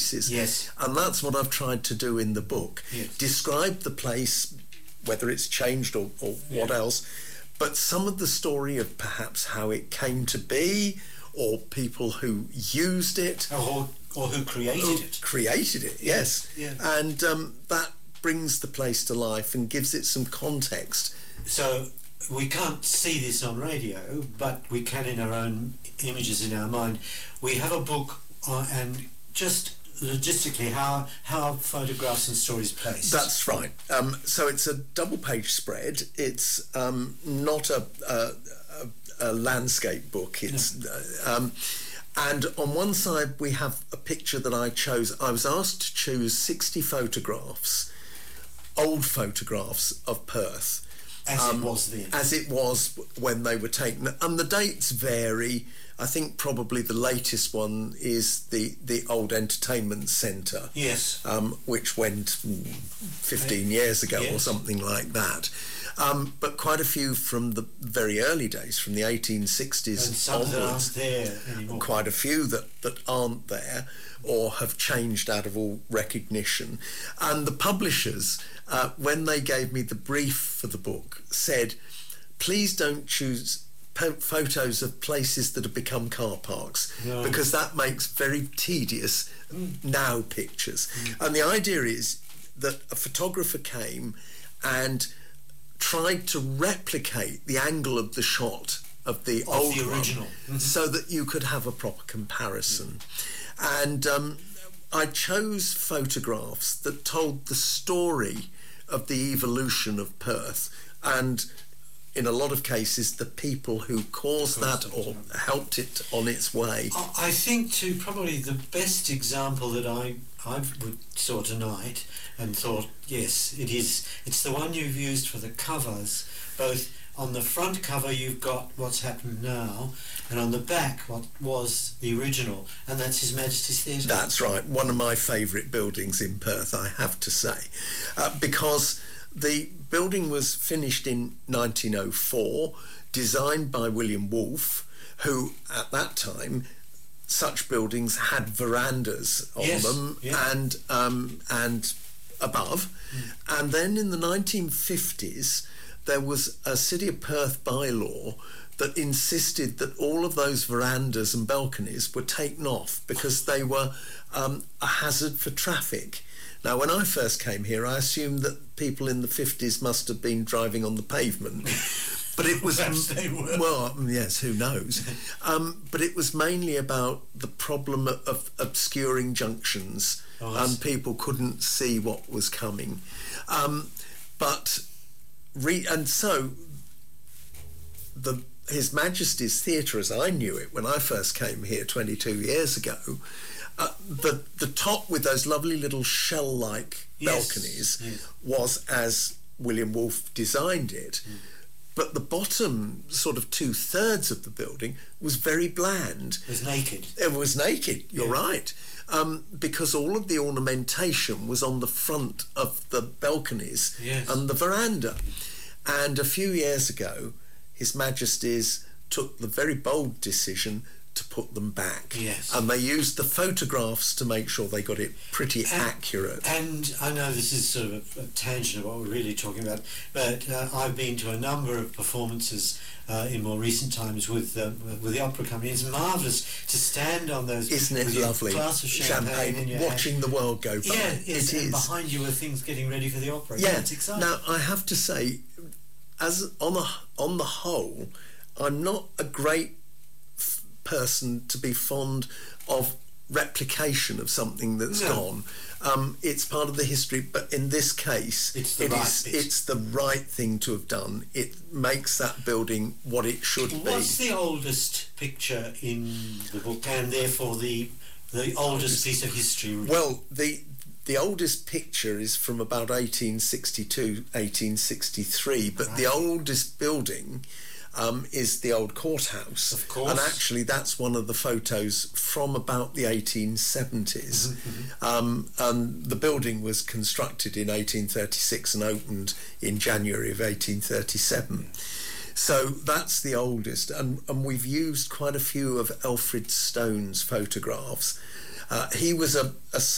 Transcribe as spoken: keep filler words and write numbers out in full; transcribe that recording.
places. Yes. And that's what I've tried to do in the book. Yes. Describe the place, whether it's changed or, or Yeah. what else, but some of the story of perhaps how it came to be, or people who used it. Or, or who created who it. Created it, yes. Yeah. And um, that brings the place to life and gives it some context. So we can't see this on radio, but we can in our own images in our mind. We have a book uh, and just logistically how how photographs and stories placed. That's right. Um, so it's a double page spread. It's um, not a, a, a, a landscape book. It's no. uh, um, and on one side we have a picture that I chose. I was asked to choose sixty photographs, old photographs of Perth. As um, it was then. As it was when they were taken. And the dates vary. I think probably the latest one is the, the old entertainment centre. Yes. Um, which went fifteen years ago yes. or something like that. Um, but quite a few from the very early days, from the eighteen sixties and some onwards. that aren't there anymore. Quite a few that, that aren't there or have changed out of all recognition. And the publishers, uh, when they gave me the brief for the book, said, please don't choose po- photos of places that have become car parks, no. because that makes very tedious mm. now pictures. Mm. And the idea is that a photographer came and tried to replicate the angle of the shot of the of old the original, one, mm-hmm. so that you could have a proper comparison. Mm. And um, I chose photographs that told the story of the evolution of Perth, and in a lot of cases the people who caused that or helped it on its way. I think too probably the best example that I I would saw tonight and thought, yes, it is. It's the one you've used for the covers. Both on the front cover you've got what's happened now, and on the back what was the original, and that's His Majesty's Theatre. That's right, one of my favourite buildings in Perth, I have to say, uh, because the building was finished in nineteen oh four, designed by William Wolfe, who at that time, such buildings had verandas on yes, them yeah. and um, and above. Mm. And then in the nineteen fifties, there was a City of Perth bylaw that insisted that all of those verandas and balconies were taken off because they were um, a hazard for traffic. Now, when I first came here, I assumed that people in the fifties must have been driving on the pavement. But it was, they were. well, yes, who knows? um, but it was mainly about the problem of, of obscuring junctions, oh, and people couldn't see what was coming. Um, but, re- and so, the His Majesty's Theatre, as I knew it when I first came here twenty-two years ago, uh, the, the top with those lovely little shell-like yes, balconies yes. was as William Wolfe designed it. Mm. But the bottom sort of two-thirds of the building was very bland. It was naked. It was naked, you're yeah. right. Um, because all of the ornamentation was on the front of the balconies yes. and the veranda. And a few years ago, His Majesty's took the very bold decision to put them back. Yes. And they used the photographs to make sure they got it pretty and, accurate. And I know this is sort of a, a tangent of what we're really talking about, but uh, I've been to a number of performances uh, in more recent times with uh, with the opera company. It's marvellous to stand on those. Isn't it with lovely? A glass of champagne, champagne in your watching hand. the world go by. Yeah, yes, it and is. behind you are things getting ready for the opera. Yeah, yeah it's exciting. Now, I have to say, as on the, on the whole, I'm not a great f- person to be fond of replication of something that's no. gone. Um, it's part of the history, but in this case, it's the, it right is, bit. it's the right thing to have done. It makes that building what it should What's be. What's the oldest picture in the book, and therefore the the oldest piece of history? Well, the the oldest picture is from about eighteen sixty-two, eighteen sixty-three, but right. the oldest building um, is the old courthouse. Of course. And actually that's one of the photos from about the eighteen seventies. Mm-hmm. Um, and the building was constructed in eighteen thirty-six and opened in January of eighteen thirty-seven. Yeah. So that's the oldest, and, and we've used quite a few of Alfred Stone's photographs. Uh, he was a, a